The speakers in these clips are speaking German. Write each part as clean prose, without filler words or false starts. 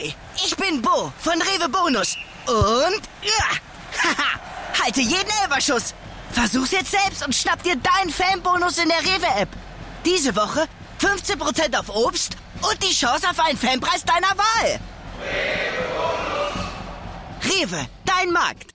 Ahoi, ich bin Bo von Rewe Bonus. Und, halte jeden Elferschuss. Versuch's jetzt selbst und schnapp dir deinen Fanbonus in der Rewe-App. Diese Woche 15% auf Obst und die Chance auf einen Fanpreis deiner Wahl. Rewe, dein Markt.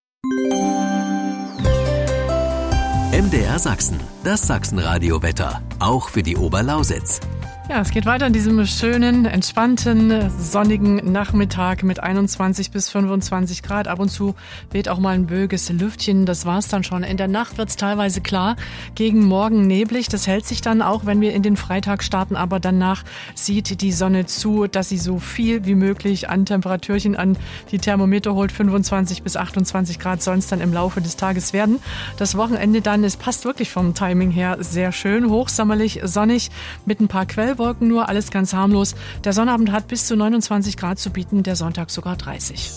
MDR Sachsen, das Sachsenradio-Wetter, auch für die Oberlausitz. Ja, es geht weiter an diesem schönen, entspannten, sonnigen Nachmittag mit 21 bis 25 Grad. Ab und zu weht auch mal ein böiges Lüftchen. Das war's dann schon. In der Nacht wird's teilweise klar, gegen Morgen neblig. Das hält sich dann auch, wenn wir in den Freitag starten. Aber danach sieht die Sonne zu, dass sie so viel wie möglich an Temperaturchen an die Thermometer holt. 25 bis 28 Grad sollen es dann im Laufe des Tages werden. Das Wochenende dann, es passt wirklich vom Timing her sehr schön. Hochsommerlich, sonnig mit ein paar Quellwolken nur, alles ganz harmlos. Der Sonnabend hat bis zu 29 Grad zu bieten, der Sonntag sogar 30.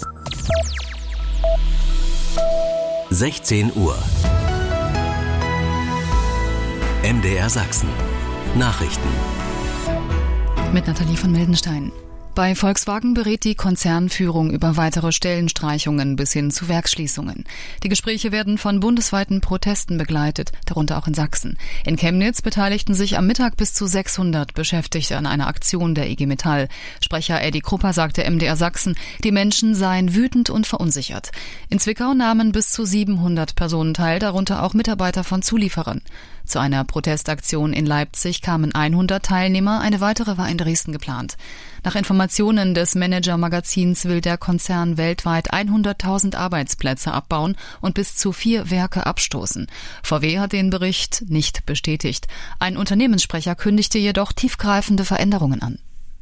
16 Uhr. MDR Sachsen. Nachrichten. Mit Nathalie von Mildenstein. Bei Volkswagen berät die Konzernführung über weitere Stellenstreichungen bis hin zu Werksschließungen. Die Gespräche werden von bundesweiten Protesten begleitet, darunter auch in Sachsen. In Chemnitz beteiligten sich am Mittag bis zu 600 Beschäftigte an einer Aktion der IG Metall. Sprecher Eddie Krupper sagte MDR Sachsen, die Menschen seien wütend und verunsichert. In Zwickau nahmen bis zu 700 Personen teil, darunter auch Mitarbeiter von Zulieferern. Zu einer Protestaktion in Leipzig kamen 100 Teilnehmer, eine weitere war in Dresden geplant. Nach Informationen des Manager-Magazins will der Konzern weltweit 100.000 Arbeitsplätze abbauen und bis zu 4 Werke abstoßen. VW hat den Bericht nicht bestätigt. Ein Unternehmenssprecher kündigte jedoch tiefgreifende Veränderungen an.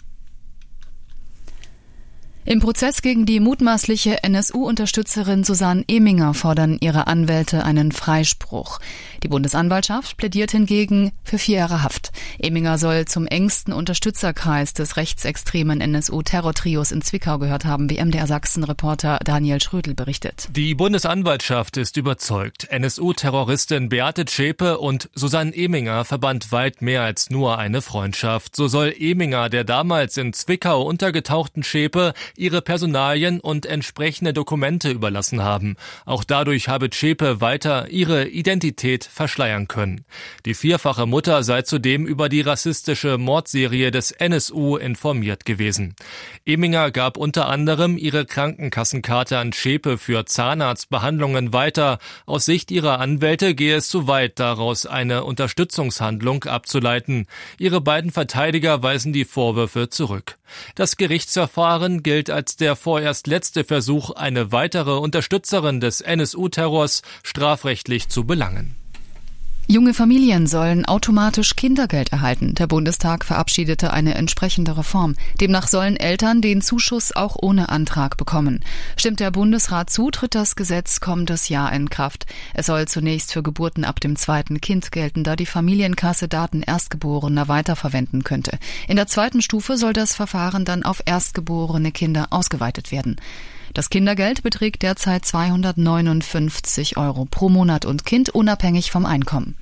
Im Prozess gegen die mutmaßliche NSU-Unterstützerin Susanne Eminger fordern ihre Anwälte einen Freispruch. Die Bundesanwaltschaft plädiert hingegen für 4 Jahre Haft. Eminger soll zum engsten Unterstützerkreis des rechtsextremen NSU-Terrortrios in Zwickau gehört haben, wie MDR Sachsen-Reporter Daniel Schrödel berichtet. Die Bundesanwaltschaft ist überzeugt. NSU-Terroristin Beate Zschäpe und Susanne Eminger verband weit mehr als nur eine Freundschaft. So soll Eminger der damals in Zwickau untergetauchten Zschäpe ihre Personalien und entsprechende Dokumente überlassen haben. Auch dadurch habe Zschäpe weiter ihre Identität verschleiern können. Die 4-fache Mutter sei zudem über die rassistische Mordserie des NSU informiert gewesen. Eminger gab unter anderem ihre Krankenkassenkarte an Zschäpe für Zahnarztbehandlungen weiter. Aus Sicht ihrer Anwälte gehe es zu weit, daraus eine Unterstützungshandlung abzuleiten. Ihre beiden Verteidiger weisen die Vorwürfe zurück. Das Gerichtsverfahren gilt als der vorerst letzte Versuch, eine weitere Unterstützerin des NSU-Terrors strafrechtlich zu belangen. Junge Familien sollen automatisch Kindergeld erhalten. Der Bundestag verabschiedete eine entsprechende Reform. Demnach sollen Eltern den Zuschuss auch ohne Antrag bekommen. Stimmt der Bundesrat zu, tritt das Gesetz kommendes Jahr in Kraft. Es soll zunächst für Geburten ab dem 2. Kind gelten, da die Familienkasse Daten Erstgeborener weiterverwenden könnte. In der 2. Stufe soll das Verfahren dann auf erstgeborene Kinder ausgeweitet werden. Das Kindergeld beträgt derzeit 259 € pro Monat und Kind, unabhängig vom Einkommen.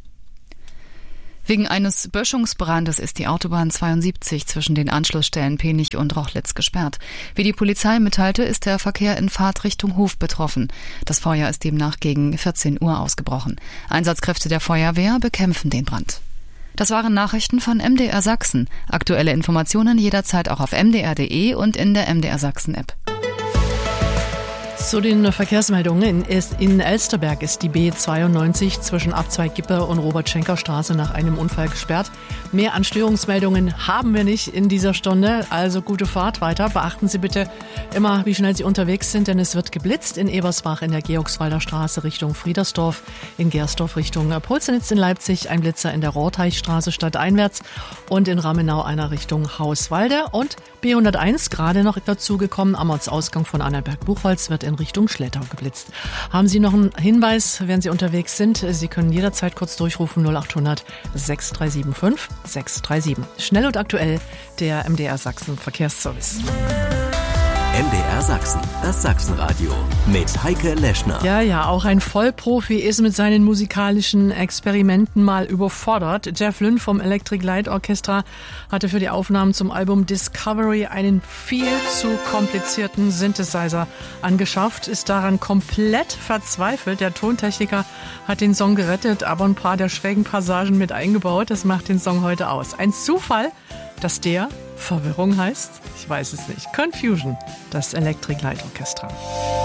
Wegen eines Böschungsbrandes ist die Autobahn 72 zwischen den Anschlussstellen Penich und Rochlitz gesperrt. Wie die Polizei mitteilte, ist der Verkehr in Fahrtrichtung Hof betroffen. Das Feuer ist demnach gegen 14 Uhr ausgebrochen. Einsatzkräfte der Feuerwehr bekämpfen den Brand. Das waren Nachrichten von MDR Sachsen. Aktuelle Informationen jederzeit auch auf mdr.de und in der MDR Sachsen-App. Zu den Verkehrsmeldungen. In Elsterberg ist die B92 zwischen Abzweig Gippe und Robert-Schenker-Straße nach einem Unfall gesperrt. Mehr an Störungsmeldungen haben wir nicht in dieser Stunde, also gute Fahrt weiter. Beachten Sie bitte immer, wie schnell Sie unterwegs sind, denn es wird geblitzt in Ebersbach in der Georgswalder Straße Richtung Friedersdorf, in Gersdorf Richtung Polzenitz in Leipzig, ein Blitzer in der Rorteichstraße stadteinwärts und in Ramenau einer Richtung Hauswalde und B101 gerade noch dazugekommen am Ortsausgang von Annaberg-Buchholz wird in Richtung Schlettau geblitzt. Haben Sie noch einen Hinweis, wenn Sie unterwegs sind? Sie können jederzeit kurz durchrufen 0800 6375 637. Schnell und aktuell der MDR Sachsen Verkehrsservice. MDR Sachsen, das Sachsenradio mit Heike Leschner. Ja, auch ein Vollprofi ist mit seinen musikalischen Experimenten mal überfordert. Jeff Lynne vom Electric Light Orchestra hatte für die Aufnahmen zum Album Discovery einen viel zu komplizierten Synthesizer angeschafft, ist daran komplett verzweifelt. Der Tontechniker hat den Song gerettet, aber ein paar der schrägen Passagen mit eingebaut. Das macht den Song heute aus. Ein Zufall, dass der Verwirrung heißt? Ich weiß es nicht. Confusion, das Electric Light Orchestra.